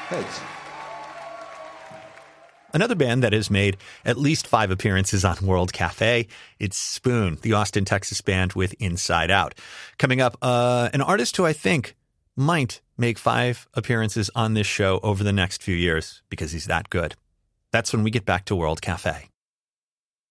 Heads. Another band that has made at least 5 appearances on World Cafe, it's Spoon, the Austin, Texas band with Inside Out. Coming up, an artist who I think might make 5 appearances on this show over the next few years because he's that good. That's when we get back to World Cafe.